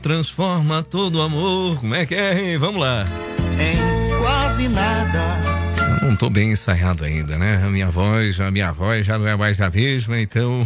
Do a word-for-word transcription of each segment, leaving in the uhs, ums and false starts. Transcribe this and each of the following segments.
Transforma todo amor. Como é que é, hein? Vamos lá. Em quase nada. Eu não tô bem ensaiado ainda, né? A minha voz, a minha voz já não é mais a mesma, então...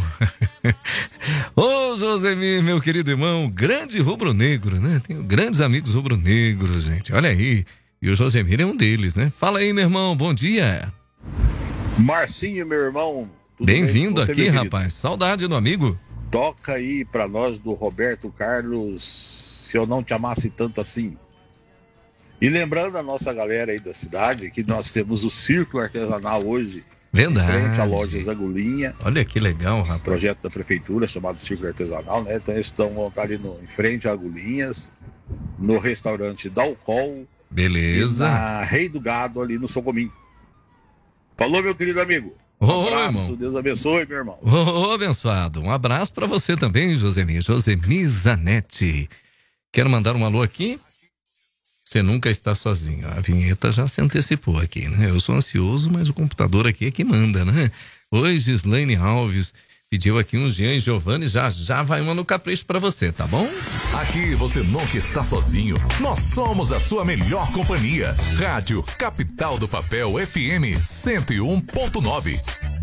Ô, Josemir, meu querido irmão, grande rubro-negro, né? Tenho grandes amigos rubro-negros, gente. Olha aí. E o Josemir é um deles, né? Fala aí, meu irmão. Bom dia. Marcinho, meu irmão. Bem-vindo aqui, rapaz. Saudade do amigo. Toca aí pra nós do Roberto Carlos, Se Eu Não Te Amasse Tanto Assim. E lembrando a nossa galera aí da cidade, que nós temos o Círculo Artesanal hoje. Verdade. Em frente à loja Zagulinha. Olha que legal, rapaz. Projeto da prefeitura chamado Círculo Artesanal, né? Então eles estão tá ali no, em frente a Agulhinhas, no restaurante Dalcol. Beleza. E na Rei do Gado, ali no Socomim. Falou, meu querido amigo. Um Ô, abraço, irmão. Deus abençoe, meu irmão. Ô, abençoado. Um abraço pra você também, Josemir. Josemir Zanetti. Quero mandar um alô aqui. Você nunca está sozinho. A vinheta já se antecipou aqui, né? Eu sou ansioso, mas o computador aqui é que manda, né? Hoje, Gislaine Alves pediu aqui um Jean e Giovanni. Já, já vai uma no capricho pra você, tá bom? Aqui você nunca está sozinho. Nós somos a sua melhor companhia. Rádio Capital do Papel F M cento e um ponto nove.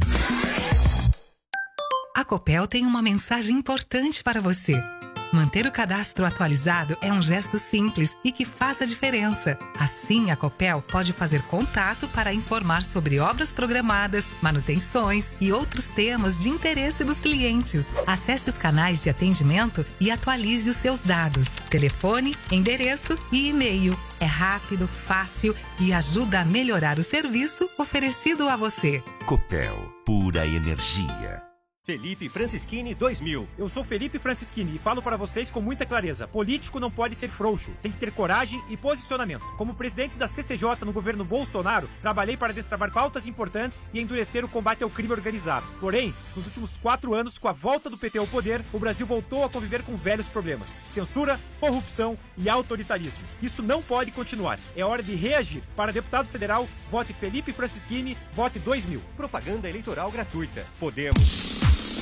A Copel tem uma mensagem importante para você. Manter o cadastro atualizado é um gesto simples e que faz a diferença. Assim, a Copel pode fazer contato para informar sobre obras programadas, manutenções e outros temas de interesse dos clientes. Acesse os canais de atendimento e atualize os seus dados. Telefone, endereço e e-mail. É rápido, fácil e ajuda a melhorar o serviço oferecido a você. Copel, pura energia. Felipe Francischini dois mil. Eu sou Felipe Francischini e falo para vocês com muita clareza. Político não pode ser frouxo, tem que ter coragem e posicionamento. Como presidente da C C J no governo Bolsonaro, trabalhei para destravar pautas importantes e endurecer o combate ao crime organizado. Porém, nos últimos quatro anos, com a volta do P T ao poder, o Brasil voltou a conviver com velhos problemas. Censura, corrupção e autoritarismo. Isso não pode continuar. É hora de reagir. Para deputado federal, vote Felipe Francischini, vote dois mil. Propaganda eleitoral gratuita. Podemos.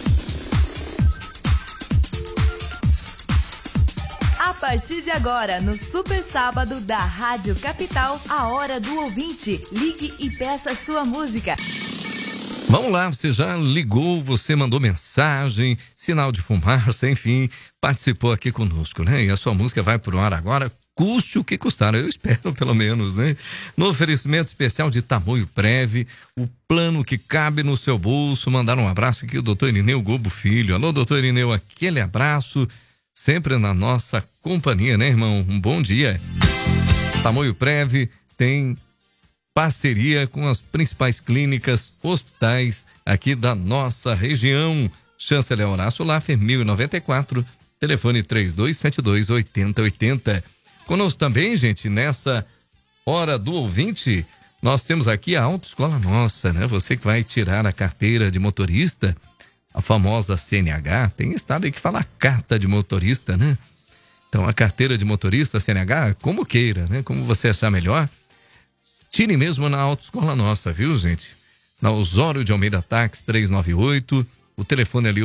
A partir de agora, no Super Sábado da Rádio Capital, a hora do ouvinte. Ligue e peça sua música. Vamos lá, você já ligou, você mandou mensagem, sinal de fumaça, enfim, participou aqui conosco, né? E a sua música vai pro ar agora, custe o que custar, eu espero pelo menos, né? No oferecimento especial de Tamoio Prev, o plano que cabe no seu bolso. Mandar um abraço aqui o doutor Irineu Gobo Filho. Alô, doutor Irineu, aquele abraço. Sempre na nossa companhia, né, irmão? Um bom dia. Tamoio Prev tem parceria com as principais clínicas, hospitais aqui da nossa região. Chanceler Horácio Laffer, mil e noventa e quatro, telefone três dois sete dois, oito zero oito zero. Conosco também, gente, nessa hora do ouvinte, nós temos aqui a Autoescola Nossa, né? Você que vai tirar a carteira de motorista, a famosa C N H, tem estado aí que fala carta de motorista, né? Então, a carteira de motorista, C N H, como queira, né? Como você achar melhor, tire mesmo na Autoescola Nossa, viu, gente? Na Osório de Almeida Táxi, trezentos e noventa e oito, o telefone ali